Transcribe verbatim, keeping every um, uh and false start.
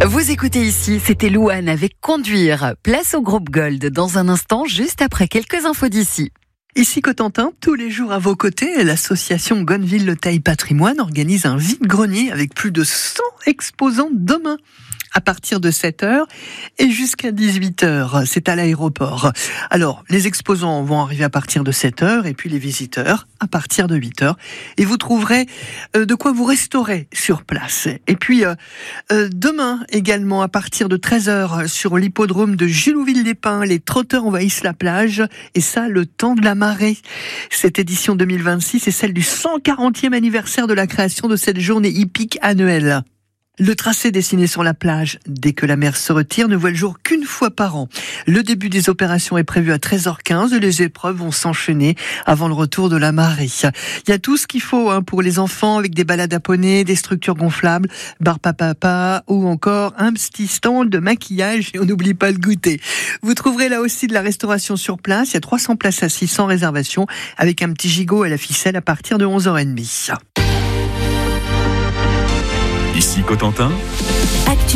Vous écoutez ici, c'était Louane avec Conduire. Place au groupe Gold dans un instant, juste après quelques infos d'ici. Ici Cotentin, tous les jours à vos côtés, l'association Gonneville Le Theil Patrimoine organise un vide-grenier avec plus de cent exposants demain. À partir de sept heures et jusqu'à dix-huit heures. C'est à l'aéroport. Alors, les exposants vont arriver à partir de sept heures et puis les visiteurs à partir de huit heures. Et vous trouverez de quoi vous restaurer sur place. Et puis, euh, euh, demain également, à partir de treize heures, sur l'hippodrome de Julouville-les-Pins, les trotteurs envahissent la plage. Et ça, le temps de la marée. Cette édition deux mille vingt-six est celle du cent quarantième anniversaire de la création de cette journée hippique annuelle. Le tracé dessiné sur la plage, dès que la mer se retire, ne voit le jour qu'une fois par an. Le début des opérations est prévu à treize heures quinze et les épreuves vont s'enchaîner avant le retour de la marée. Il y a tout ce qu'il faut hein, pour les enfants avec des balades à poney, des structures gonflables, bar papa ou encore un petit stand de maquillage et on n'oublie pas le goûter. Vous trouverez là aussi de la restauration sur place. Il y a trois cents places assises sans réservation avec un petit gigot à la ficelle à partir de onze heures trente. Ici Cotentin.